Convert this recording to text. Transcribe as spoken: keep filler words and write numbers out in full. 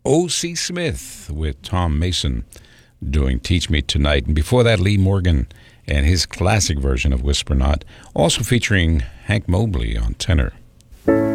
O C. Smith with Tom Mason doing Teach Me Tonight. And before that, Lee Morgan and his classic version of Whisper Not, also featuring Hank Mobley on tenor.